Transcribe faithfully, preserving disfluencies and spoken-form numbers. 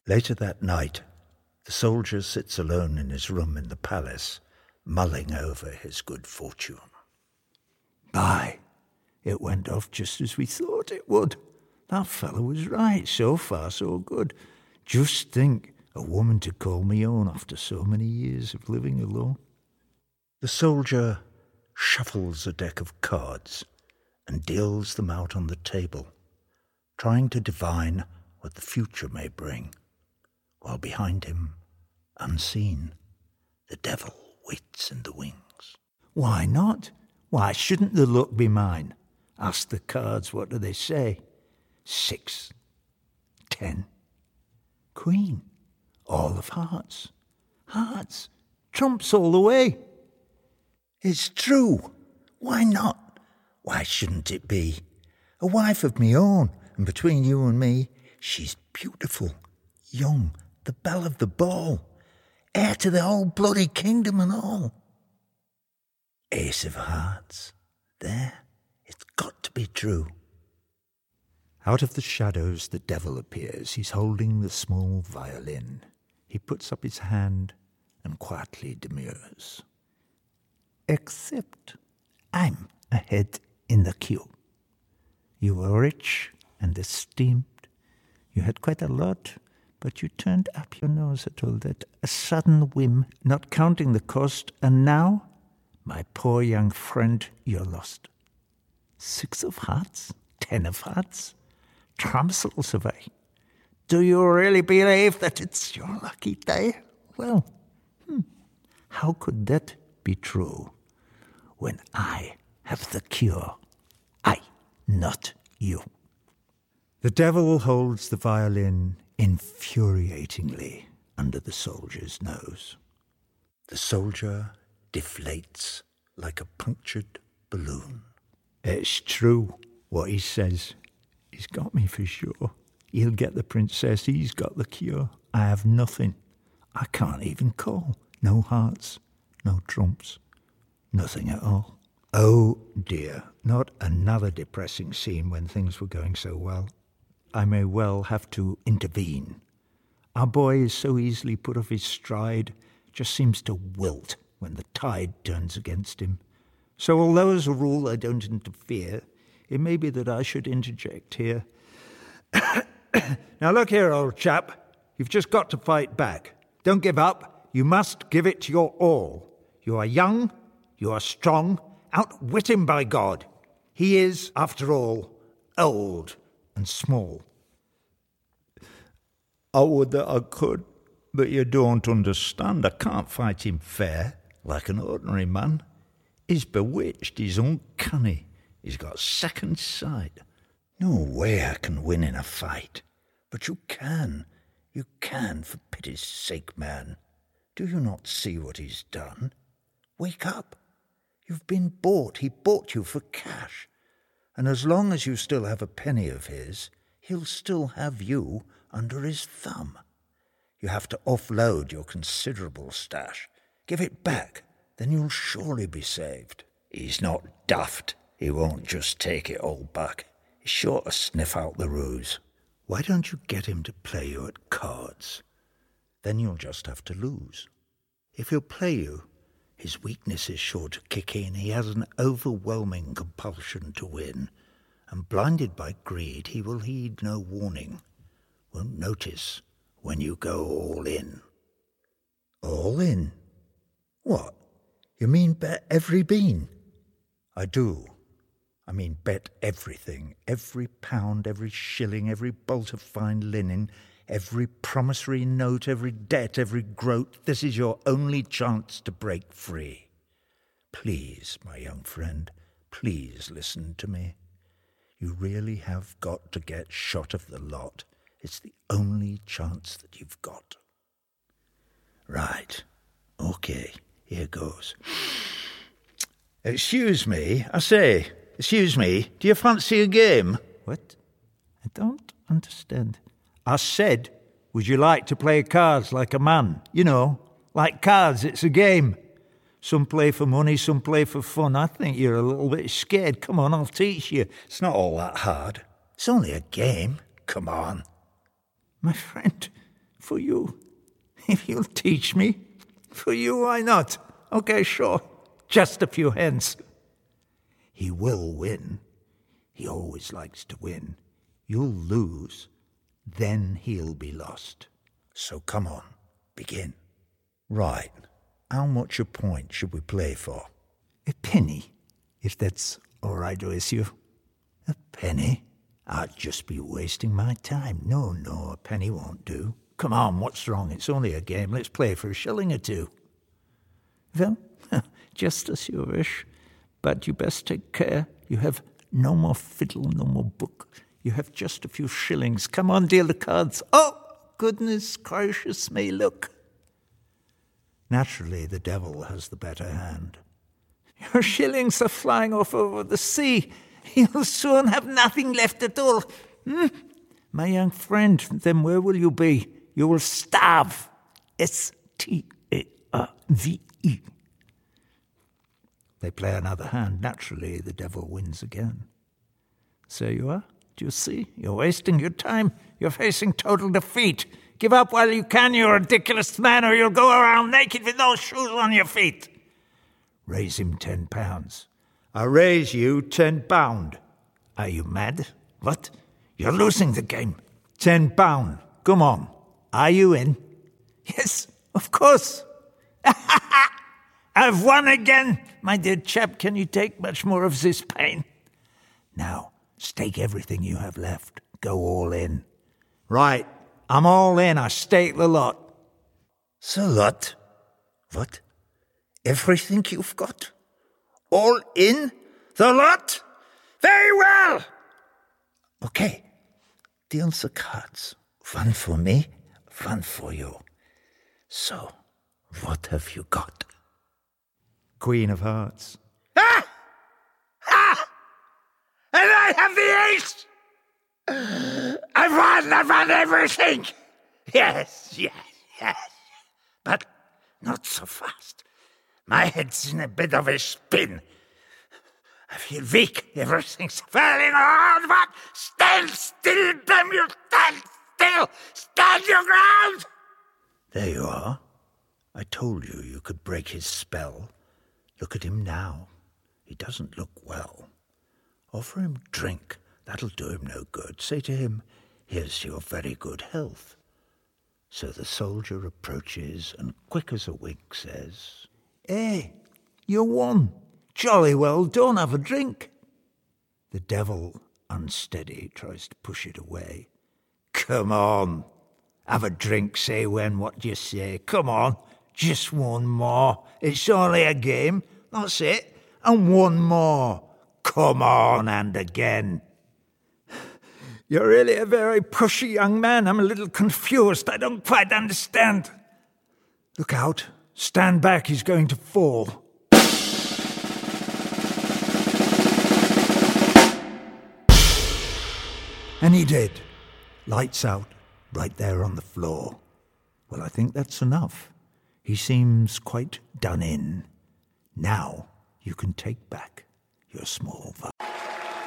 Later that night, the soldier sits alone in his room in the palace, mulling over his good fortune. By, it went off just as we thought it would. That fellow was right, so far so good. Just think, a woman to call me own after so many years of living alone. The soldier shuffles a deck of cards and deals them out on the table, trying to divine what the future may bring, while behind him, unseen, the devil waits in the wings. Why not? Why shouldn't the luck be mine? Ask the cards, what do they say? Six, ten, queen, all of hearts, hearts, trumps all the way. It's true. Why not? Why shouldn't it be? A wife of me own, and between you and me, she's beautiful, young, the belle of the ball, heir to the whole bloody kingdom and all. Ace of hearts. There, it's got to be true. Out of the shadows the devil appears. He's holding the small violin. He puts up his hand and quietly demurs. Except I'm ahead in the queue. You were rich and esteemed. You had quite a lot, but you turned up your nose at all that. A sudden whim, not counting the cost, and now, my poor young friend, you're lost. Six of hearts, ten of hearts, trumps all survey. Do you really believe that it's your lucky day? Well, hmm, how could that be true when I have the cure? I, not you. The devil holds the violin infuriatingly under the soldier's nose. The soldier deflates like a punctured balloon. It's true what he says. He's got me for sure. He'll get the princess, he's got the cure. I have nothing. I can't even call. No hearts, no trumps, nothing at all. Oh dear, not another depressing scene when things were going so well. I may well have to intervene. Our boy is so easily put off his stride, just seems to wilt when the tide turns against him. So although as a rule I don't interfere, it may be that I should interject here. Now look here, old chap, you've just got to fight back. Don't give up, you must give it your all. You are young, you are strong, outwit him by God. He is, after all, old and small. I would that I could, but you don't understand. I can't fight him fair, like an ordinary man. He's bewitched, he's uncanny, he's got second sight. No way I can win in a fight. But you can, you can, for pity's sake, man. Do you not see what he's done? Wake up. You've been bought, he bought you for cash. And as long as you still have a penny of his, he'll still have you under his thumb. You have to offload your considerable stash. Give it back, then you'll surely be saved. He's not daft. He won't just take it all back. He's sure to sniff out the ruse. Why don't you get him to play you at cards? Then you'll just have to lose. If he'll play you, his weakness is sure to kick in. He has an overwhelming compulsion to win, and blinded by greed, he will heed no warning, won't notice when you go all in. All in? What? You mean bet every bean? I do. I mean bet everything, every pound, every shilling, every bolt of fine linen, every promissory note, every debt, every groat. This is your only chance to break free. Please, my young friend, please listen to me. You really have got to get shot of the lot. It's the only chance that you've got. Right. Okay, here goes. Excuse me, I say, excuse me, do you fancy a game? What? I don't understand. I said, would you like to play cards like a man? You know, like cards, it's a game. Some play for money, some play for fun. I think you're a little bit scared. Come on, I'll teach you. It's not all that hard. It's only a game. Come on. My friend, For you. If you'll teach me. For you, why not? Okay, sure. Just a few hens. He will win. He always likes to win. You'll lose. Then he'll be lost. So come on, begin. Right. How much a point should we play for? A penny, if that's all right with you. A penny? I'd just be wasting my time. No, no, a penny won't do. Come on, what's wrong? It's only a game. Let's play for a shilling or two. Well, just as you wish. But you best take care. You have no more fiddle, no more book. You have just a few shillings. Come on, deal the cards. Oh, goodness gracious me, look. Naturally, the devil has the better hand. Your shillings are flying off over the sea. You'll soon have nothing left at all. Hmm? My young friend, then where will you be? You will starve. S T A R V E. They play another hand. Naturally, the devil wins again. So you are. Do you see? You're wasting your time. You're facing total defeat. Give up while you can, you ridiculous man, or you'll go around naked with no shoes on your feet. Raise him ten pounds. I raise you ten pound. Are you mad? What? You're losing the game. Ten pound. Come on. Are you in? Yes, of course. I've won again. My dear chap, can you take much more of this pain? Now, stake everything you have left. Go all in. Right. I'm all in. I stake the lot. The lot? What? Everything you've got? All in? The lot? Very well! Okay. Deal the cards. One for me, one for you. So, what have you got? Queen of Hearts. Ah! Ah! And I have the ace! I've won, I've won everything! Yes, yes, yes. But not so fast. My head's in a bit of a spin. I feel weak. Everything's falling around. But stand still, damn you! Stand still! Stand your ground! There you are. I told you you could break his spell. Look at him now. He doesn't look well. Offer him drink. That'll do him no good. Say to him, here's your very good health. So the soldier approaches and quick as a wink says, Hey, you won. Jolly well done. Have a drink. The devil, unsteady, tries to push it away. Come on. Have a drink, say when, what do you say? Come on. Just one more. It's only a game. That's it. And one more. Come on, and again. You're really a very pushy young man. I'm a little confused. I don't quite understand. Look out. Stand back. He's going to fall. And he did. Lights out, right there on the floor. Well, I think that's enough. He seems quite done in. Now you can take back your small vial.